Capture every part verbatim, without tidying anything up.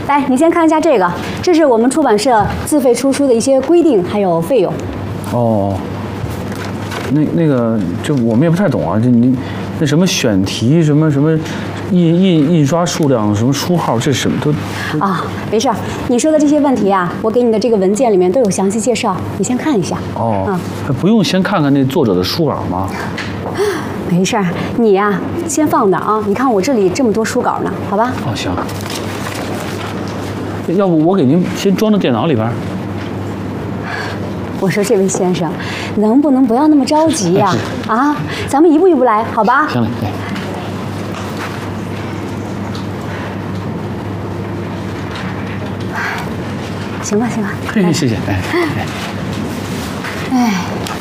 来，你先看一下这个，这是我们出版社自费出书的一些规定还有费用。 哦，那那个，这我们也不太懂啊，这你那什么选题，什么什么印印印刷数量，什么书号，这什么都啊，没事儿，你说的这些问题啊，我给你的这个文件里面都有详细介绍，你先看一下。 哦， 啊， 不用先看看那作者的书稿吗？ 没事儿，你呀、啊、先放那儿啊，你看我这里这么多书稿呢，好吧？ 哦，行。要不我给您先装到电脑里边。 我说这位先生，能不能不要那么着急呀、啊？啊，咱们一步一步来，好吧？ 行嘞，哎。 行吧，行吧。 嘿，谢谢，哎哎。 哎。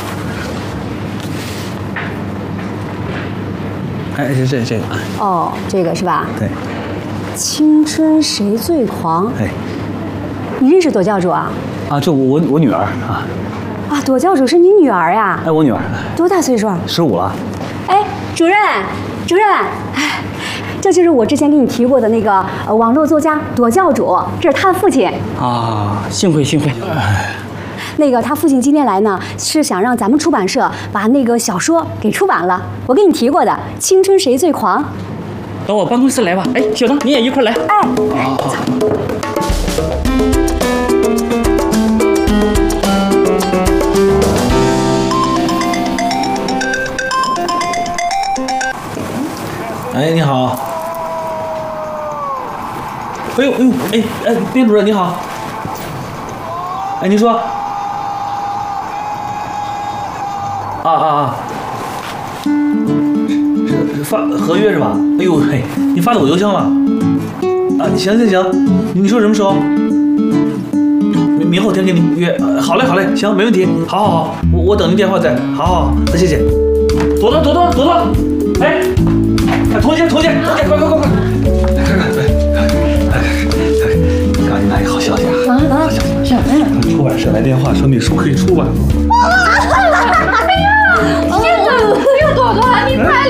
哎，这这这个啊。 哦，这个是吧？ 对。 青春谁最狂？ 哎。 你认识朵教主啊？ 啊，这我我女儿啊。 啊，朵教主是你女儿呀？ 哎，我女儿。 多大岁数？ 十五了。 哎，主任，主任，哎，这就是我之前给你提过的那个呃网络作家朵教主，这是他的父亲。 啊，幸会幸会。 那个他父亲今天来呢，是想让咱们出版社把那个小说给出版了。我跟你提过的《青春谁最狂》。 到我办公室来吧。哎，小张你也一块来。 哎。 好。 哎，你好。哎呦哎呦，哎哎，编主任你好。哎，您说。啊啊啊！是是发合约是吧？哎呦嘿，你发的我邮箱了。啊，行行行，你说什么时候？明明后天给你约。呃、好嘞好嘞，行没问题。好好好，我我等您电话再。好好好，那谢谢。朵朵朵朵朵朵，哎。哎，童姐，童姐，童姐，快快快快！来看看，来，告诉你拿一个好消息啊！ 啊啊！什么呀？ 出版社来电话说那书可以出版了。